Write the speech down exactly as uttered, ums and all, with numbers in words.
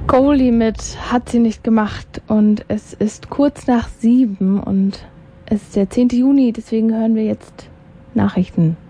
Goalie mit hat sie nicht gemacht und es ist kurz nach sieben und es ist der zehnte Juni, deswegen hören wir jetzt Nachrichten.